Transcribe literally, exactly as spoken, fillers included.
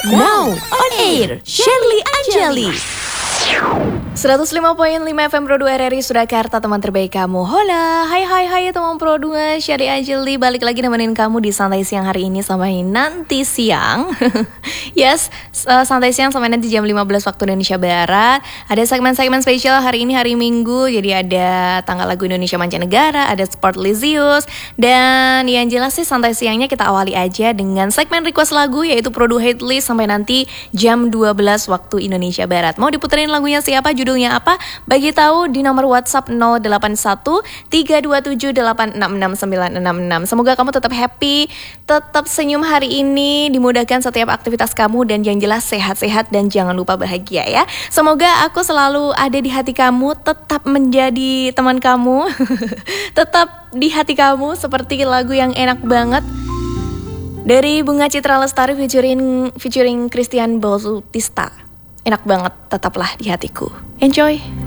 Now on air, Shirley Anjali. seratus lima koma lima F M Pro dua R R I Surakarta, teman terbaik kamu. Hola, hai hai hai teman Pro dua, Shirley Anjali balik lagi nemenin kamu di Santai Siang hari ini sampai nanti siang. Yes, uh, Santai Siang sampai nanti jam lima belas waktu Indonesia Barat. Ada segmen-segmen spesial hari ini, hari Minggu. Jadi ada tanggal lagu Indonesia Mancanegara, ada Sport Lisius. Dan yang jelas sih Santai Siangnya kita awali aja dengan segmen request lagu, yaitu Pro dua Hit List sampai nanti jam dua belas waktu Indonesia Barat. Mau diputerin lagunya siapa, judulnya apa? Bagi tahu di nomor WhatsApp nol delapan satu tiga dua tujuh delapan enam enam sembilan enam enam. Semoga kamu tetap happy, tetap senyum hari ini, dimudahkan setiap aktivitas kamu, dan yang jelas sehat-sehat dan jangan lupa bahagia ya. Semoga aku selalu ada di hati kamu, tetap menjadi teman kamu, tetap di hati kamu seperti lagu yang enak banget dari Bunga Citra Lestari featuring featuring Christian Bautista. Enak banget, tetaplah di hatiku. Enjoy.